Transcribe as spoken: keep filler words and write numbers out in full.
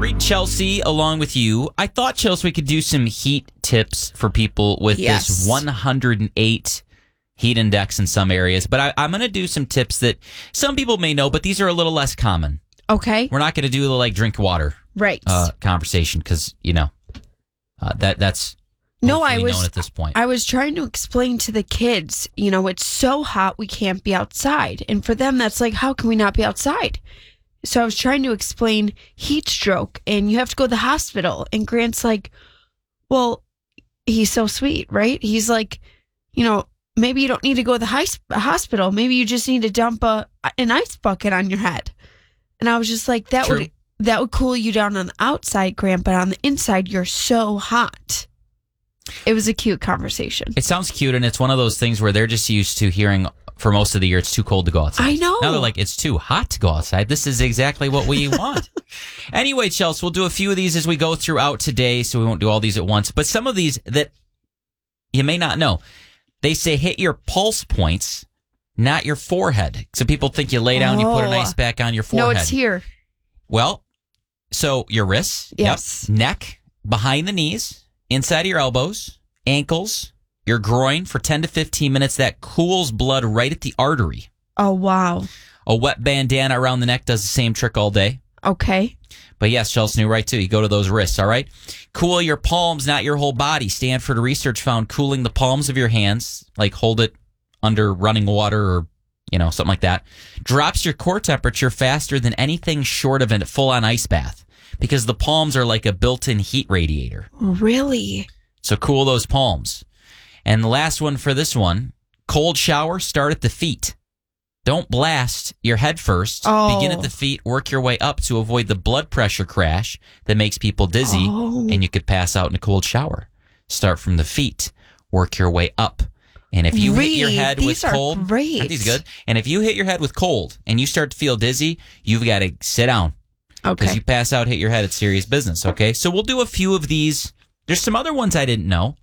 read Chelsea along with you. I thought, Chelsea, we could do some heat tips for people with Yes. this one hundred eight heat index in some areas. But I, I'm going to do some tips that some people may know, but these are a little less common. Okay. We're not going to do the like drink water Right. uh, conversation because, you know, uh, that that's no, I hopefully was known at this point. I was trying to explain to the kids, you know, it's so hot we can't be outside. And for them, that's like, how can we not be outside? So I was trying to explain heat stroke and you have to go to the hospital. And Grant's like, well, he's so sweet, right? He's like, you know, maybe you don't need to go to the high, hospital. Maybe you just need to dump a an ice bucket on your head. And I was just like, that True. would that would cool you down on the outside, Grant, but on the inside, you're so hot. It was a cute conversation. It sounds cute, and it's one of those things where they're just used to hearing for most of the year it's too cold to go outside. I know. Now they're like, it's too hot to go outside. This is exactly what we want. Anyway, Chelsea, we'll do a few of these as we go throughout today, so we won't do all these at once. But some of these that you may not know, they say hit your pulse points, not your forehead. So people think you lay down, you put an Oh. ice pack on your forehead. No, it's here. Well, so your wrists, Yes. yep, neck, behind the knees, inside of your elbows, ankles, your groin for ten to fifteen minutes. That cools blood right at the artery. Oh, wow. A wet bandana around the neck does the same trick all day. Okay. But yes, Chelsea knew right too. You go to those wrists, all right? Cool your palms, not your whole body. Stanford research found cooling the palms of your hands, like hold it under running water or, you know, something like that, drops your core temperature faster than anything short of a full-on ice bath because the palms are like a built-in heat radiator. Really? So cool those palms. And the last one for this one, cold shower, start at the feet. Don't blast your head first. Oh. Begin at the feet, work your way up to avoid the blood pressure crash that makes people dizzy, Oh. and you could pass out in a cold shower. Start from the feet, work your way up. And if you hit your Reed, head these with are cold, great. aren't these good? And if you hit your head with cold and you start to feel dizzy, you've got to sit down. Because Okay. you pass out, hit your head, it's serious business, okay? So we'll do a few of these. There's some other ones I didn't know.